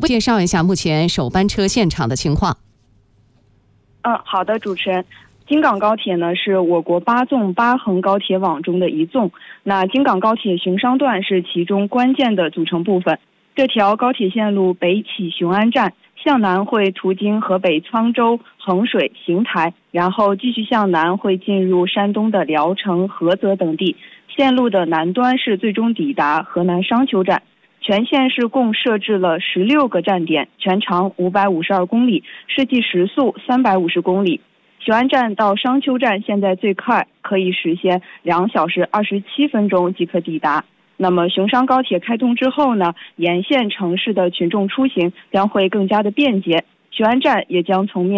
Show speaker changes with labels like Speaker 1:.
Speaker 1: 介绍一下目前首班车现场的情况。
Speaker 2: 好的，主持人。京港高铁呢是我国8纵8横高铁网中的一纵，那京港高铁熊商段是其中关键的组成部分。这条高铁线路北起雄安站，向南会途经河北沧州、衡水、邢台，然后继续向南会进入山东的聊城、菏泽等地。线路的南端是最终抵达河南商丘站。全线是共设置了16个站点，全长552公里，设计时速350公里。雄安站到商丘站现在最快可以实现2小时27分钟即可抵达。那么熊商高铁开通之后呢，沿线城市的群众出行将会更加的便捷，雄安站也将从面